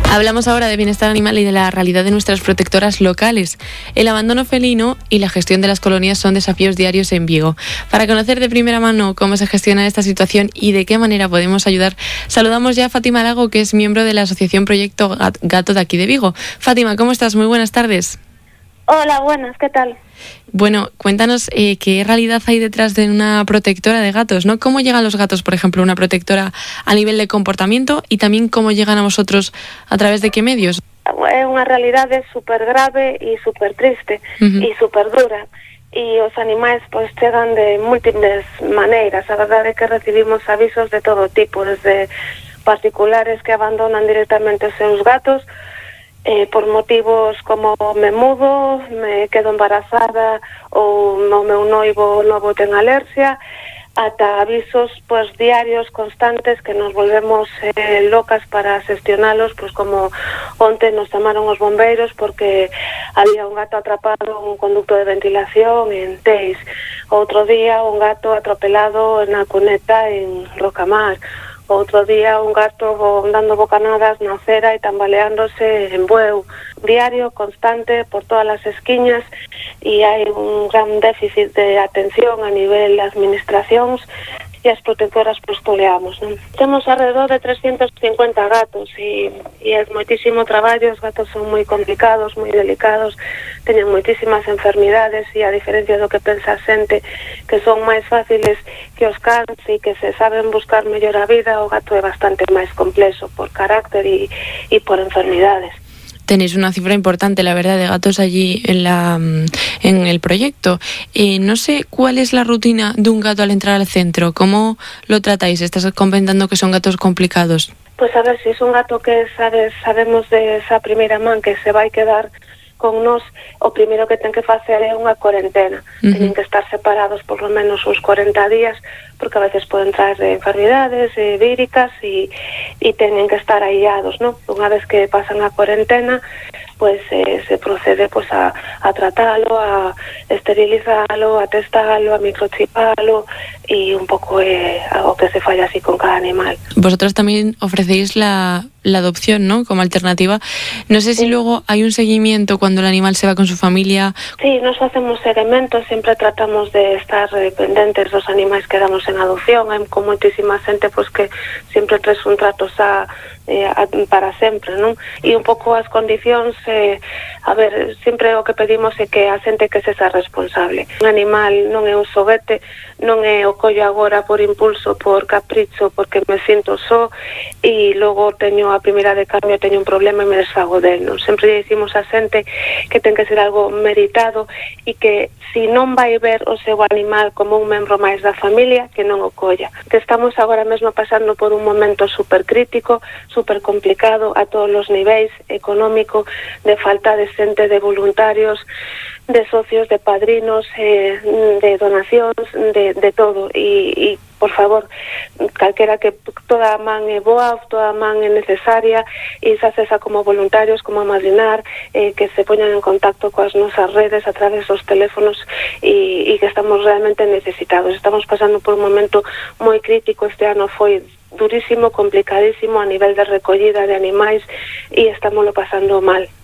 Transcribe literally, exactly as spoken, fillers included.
Hablamos ahora de bienestar animal y de la realidad de nuestras protectoras locales. El abandono felino y la gestión de las colonias son desafíos diarios en Vigo. Para conocer de primera mano cómo se gestiona esta situación y de qué manera podemos ayudar, saludamos ya a Fátima Lago, que es miembro de la asociación Proyecto Gato de aquí de Vigo. Fátima, ¿cómo estás? Muy buenas tardes. Hola, buenas, ¿qué tal? Bueno, cuéntanos eh, qué realidad hay detrás de una protectora de gatos, ¿no? ¿Cómo llegan los gatos, por ejemplo, a una protectora a nivel de comportamiento y también cómo llegan a vosotros a través de qué medios? É unha realidade super grave e super triste uh-huh. e super dura. E os animais pois chegan de múltiples maneiras. A verdade é que recibimos avisos de todo tipo, desde particulares que abandonan directamente os seus gatos, Eh, por motivos como me mudo, me quedo embarazada ou o meu noivo novo ten alergia, ata avisos pues, diarios constantes que nos volvemos eh, locas para xestionalos, pues como onte nos chamaron os bombeiros porque había un gato atrapado en un conducto de ventilación en Teis, outro día un gato atropelado na cuneta en Rocamar, outro día un gato dando bocanadas na acera e tambaleándose en Bueu. Diario, constante, por todas as esquiñas, e hai un gran déficit de atención a nivel de administracións e as protectoras postoleamos, non? Temos alrededor de trescientos cincuenta gatos e, e é moitísimo traballo. Os gatos son moi complicados, moi delicados, teñen moitísimas enfermidades e a diferencia do que pensa a xente que son máis fáciles que os cans e que se saben buscar mellor a vida, o gato é bastante máis complexo por carácter e, e por enfermidades. Tenéis una cifra importante, la verdad, de gatos allí en la en el proyecto. Eh, no sé cuál es la rutina de un gato al entrar al centro. ¿Cómo lo tratáis? Estás comentando que son gatos complicados. Pues a ver, si es un gato que sabes, sabemos de esa primeira man que se vai quedar con nós, o primeiro que ten que facer é unha cuarentena. Uh-huh. Teñen que estar separados por lo menos uns cuarenta días, porque a veces poden traer enfermidades eh, víricas e, e teñen que estar aillados, ¿no? Unha vez que pasan a cuarentena, pues eh, se procede pues a, a tratalo, a esterilizalo, a testalo, a microchipalo e un pouco eh, o que se falla así con cada animal. Vosotros también ofrecéis la, la adopción, ¿no? Como alternativa. No sé si sí. Luego hay un seguimiento cuando el animal se va con su familia. Sí, nos hacemos seguimiento, siempre tratamos de estar eh, pendentes dos animais que damos en adopción. Hai con moitísima xente pues, que sempre tres un trato xa eh, para sempre, non? E un pouco as condicións, eh, a ver, sempre o que pedimos é que a xente que sexa responsable. Un animal non é un xoguete, non é o collo agora por impulso, por capricho, porque me sinto só e logo teño a primeira de cambio, teño un problema e me desfago del, non? Sempre dicimos a xente que ten que ser algo meritado e que si non vai ver o seu animal como un membro máis da familia, que non o colla. Que estamos agora mesmo pasando por un momento super crítico, super complicado a todos os niveis, económico, de falta de xente, de voluntarios, de socios, de padrinos, eh, de donacións, de, de todo. E, e, por favor, calquera que toda a man é boa, toda a man é necesaria, e se acesa como voluntarios, como a madrinar, eh, que se poñan en contacto coas nosas redes a través dos teléfonos e, e que estamos realmente necesitados. Estamos pasando por un momento moi crítico. Este ano foi durísimo, complicadísimo a nivel de recollida de animais e estámoslo pasando mal.